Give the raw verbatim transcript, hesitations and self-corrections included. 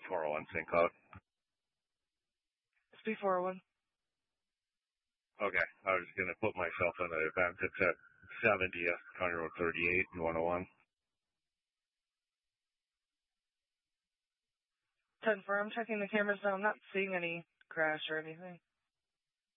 four oh one sync code. It's B four oh one. Okay, I was going to put myself in the event. It's at seventieth, County Road thirty-eight and one oh one. ten four, I'm checking the cameras now. I'm not seeing any crash or anything.